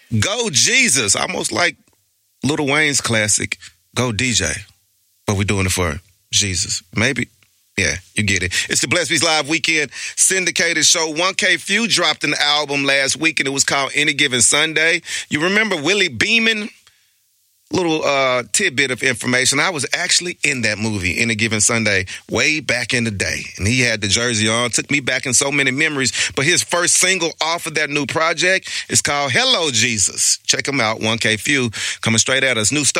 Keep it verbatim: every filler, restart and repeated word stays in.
Go Jesus. Almost like Lil Wayne's classic, Go D J. But we're doing it for Jesus. Maybe. Yeah, you get it. It's the Blessed Beats Live Weekend syndicated show. one K Phew dropped an album last week, and it was called Any Given Sunday. You remember Willie Beeman? Little uh, tidbit of information. I was actually in that movie, Any Given Sunday, way back in the day. And he had the jersey on. Took me back in so many memories. But his first single off of that new project is called Hello, Jesus. Check him out, one K Phew, coming straight at us. New stuff.